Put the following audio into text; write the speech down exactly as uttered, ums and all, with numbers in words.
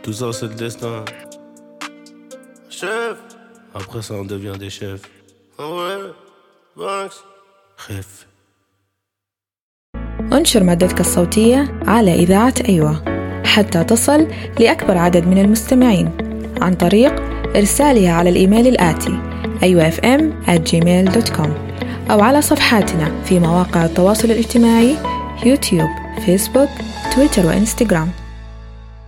Tout ça c'est le destin. Chef. Après ça on devient des chefs. Ah ouais. Banks. خف. انشر مادتك الصوتية على إذاعة أيوة حتى تصل لأكبر عدد من المستمعين عن طريق إرسالها على الإيميل الآتي أيوة إف إم آت جيميل دوت كوم أو على صفحاتنا في مواقع التواصل الاجتماعي يوتيوب، فيسبوك، تويتر وإنستغرام.